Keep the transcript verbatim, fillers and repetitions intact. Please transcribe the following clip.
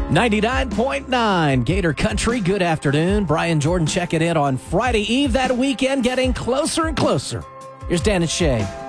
ninety-nine point nine Gator Country. Good afternoon. Brian Jordan checking in on Friday Eve. That weekend getting closer and closer. Here's Dan and Shay.